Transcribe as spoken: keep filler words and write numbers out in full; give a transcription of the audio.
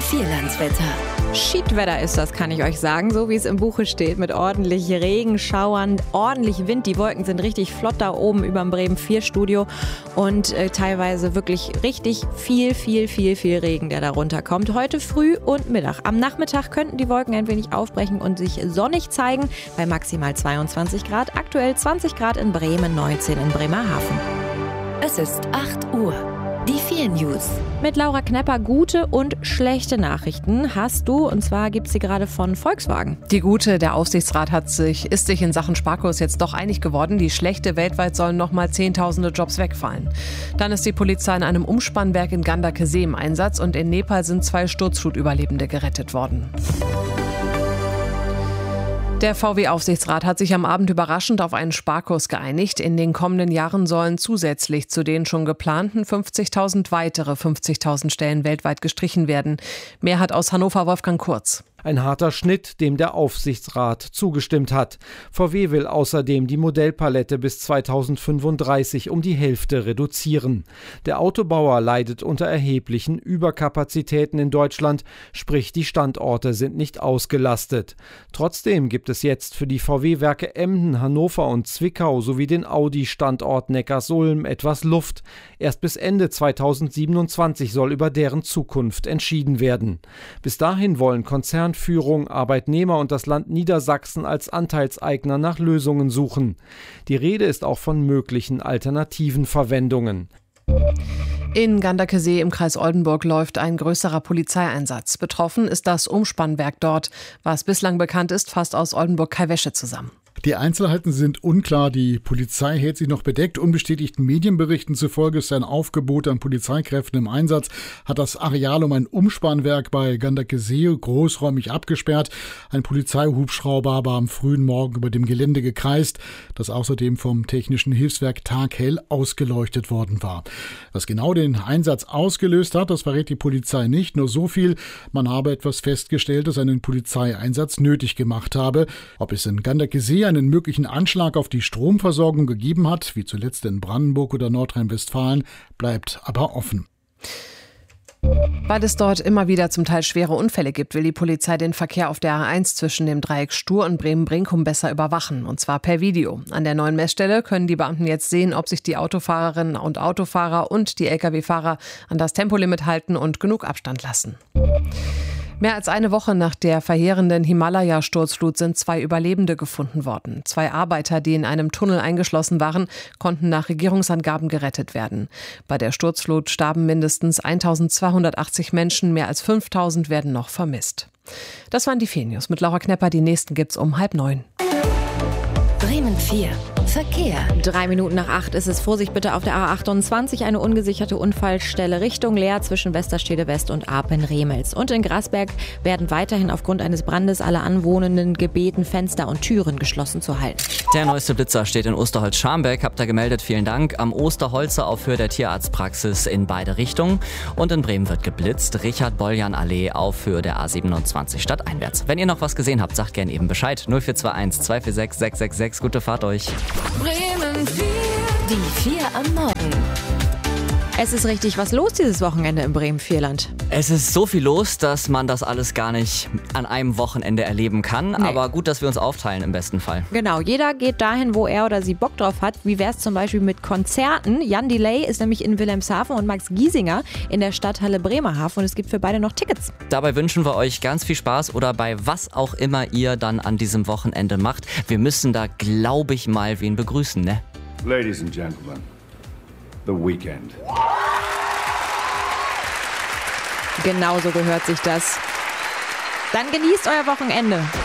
Vierlandswetter. Schiedwetter ist das, kann ich euch sagen, so wie es im Buche steht, mit ordentlich Regenschauern, ordentlich Wind. Die Wolken sind richtig flott da oben über dem Bremen vier Studio und äh, teilweise wirklich richtig viel, viel, viel, viel Regen, der da runterkommt. Heute früh und Mittag. Am Nachmittag könnten die Wolken ein wenig aufbrechen und sich sonnig zeigen bei maximal zweiundzwanzig Grad. Aktuell zwanzig Grad in Bremen, neunzehn in Bremerhaven. Es ist acht Uhr. Die vier News. Mit Laura Knepper gute und schlechte Nachrichten hast du, und zwar gibt es sie gerade von Volkswagen. Die gute, der Aufsichtsrat hat sich, ist sich in Sachen Sparkurs jetzt doch einig geworden. Die schlechte, weltweit sollen nochmal zehntausende Jobs wegfallen. Dann ist die Polizei in einem Umspannwerk in Gandakesee im Einsatz und in Nepal sind zwei Sturzflutüberlebende gerettet worden. Der V W-Aufsichtsrat hat sich am Abend überraschend auf einen Sparkurs geeinigt. In den kommenden Jahren sollen zusätzlich zu den schon geplanten fünfzigtausend weitere fünfzigtausend Stellen weltweit gestrichen werden. Mehr hat aus Hannover Wolfgang Kurz. Ein harter Schnitt, dem der Aufsichtsrat zugestimmt hat. V W will außerdem die Modellpalette bis zweitausendfünfunddreißig um die Hälfte reduzieren. Der Autobauer leidet unter erheblichen Überkapazitäten in Deutschland, sprich die Standorte sind nicht ausgelastet. Trotzdem gibt es jetzt für die V W-Werke Emden, Hannover und Zwickau sowie den Audi-Standort Neckarsulm etwas Luft. Erst bis Ende zweitausendsiebenundzwanzig soll über deren Zukunft entschieden werden. Bis dahin wollen Konzerne Führung, Arbeitnehmer und das Land Niedersachsen als Anteilseigner nach Lösungen suchen. Die Rede ist auch von möglichen alternativen Verwendungen. In Gandakesee im Kreis Oldenburg läuft ein größerer Polizeieinsatz. Betroffen ist das Umspannwerk dort. Was bislang bekannt ist, fasst aus Oldenburg Kai Wäsche zusammen. Die Einzelheiten sind unklar. Die Polizei hält sich noch bedeckt. Unbestätigten Medienberichten zufolge ist ein Aufgebot an Polizeikräften im Einsatz, hat das Areal um ein Umspannwerk bei Gandakesee großräumig abgesperrt. Ein Polizeihubschrauber war am frühen Morgen über dem Gelände gekreist, das außerdem vom Technischen Hilfswerk taghell ausgeleuchtet worden war. Was genau den Einsatz ausgelöst hat, das verrät die Polizei nicht. Nur so viel, man habe etwas festgestellt, das einen Polizeieinsatz nötig gemacht habe. Ob es in Gandakesee einen möglichen Anschlag auf die Stromversorgung gegeben hat, wie zuletzt in Brandenburg oder Nordrhein-Westfalen, bleibt aber offen. Weil es dort immer wieder zum Teil schwere Unfälle gibt, will die Polizei den Verkehr auf der A eins zwischen dem Dreieck Stur und Bremen-Brinkum besser überwachen, und zwar per Video. An der neuen Messstelle können die Beamten jetzt sehen, ob sich die Autofahrerinnen und Autofahrer und die L K W-Fahrer an das Tempolimit halten und genug Abstand lassen. Mehr als eine Woche nach der verheerenden Himalaya-Sturzflut sind zwei Überlebende gefunden worden. Zwei Arbeiter, die in einem Tunnel eingeschlossen waren, konnten nach Regierungsangaben gerettet werden. Bei der Sturzflut starben mindestens eintausendzweihundertachtzig Menschen, mehr als fünftausend werden noch vermisst. Das waren die vier News mit Laura Knepper. Die nächsten gibt's um halb neun. Bremen vier. Verkehr. Drei Minuten nach acht ist es. Vorsicht bitte auf der A achtundzwanzig. Eine ungesicherte Unfallstelle Richtung Leer zwischen Westerstede West und Apen-Remels. Und in Grasberg werden weiterhin aufgrund eines Brandes alle Anwohnenden gebeten, Fenster und Türen geschlossen zu halten. Der neueste Blitzer steht in Osterholz-Scharmbeck. Habt ihr gemeldet, vielen Dank. Am Osterholzer auf Höhe der Tierarztpraxis in beide Richtungen. Und in Bremen wird geblitzt. Richard-Boljan-Allee auf Höhe der A siebenundzwanzig stadteinwärts. Wenn ihr noch was gesehen habt, sagt gerne eben Bescheid. null vier zwei eins zwei vier sechs sechs sechs sechs. Gute Fahrt euch. Bremen vier. Die vier am Morgen. Es ist richtig was los dieses Wochenende im Bremen-Vierland. Es ist so viel los, dass man das alles gar nicht an einem Wochenende erleben kann. Nee. Aber gut, dass wir uns aufteilen im besten Fall. Genau, jeder geht dahin, wo er oder sie Bock drauf hat. Wie wäre es zum Beispiel mit Konzerten? Jan Delay ist nämlich in Wilhelmshaven und Max Giesinger in der Stadthalle Bremerhaven. Und es gibt für beide noch Tickets. Dabei wünschen wir euch ganz viel Spaß oder bei was auch immer ihr dann an diesem Wochenende macht. Wir müssen da, glaube ich, mal wen begrüßen, ne? Ladies and Gentlemen, The Weeknd. Genau so gehört sich das. Dann genießt euer Wochenende.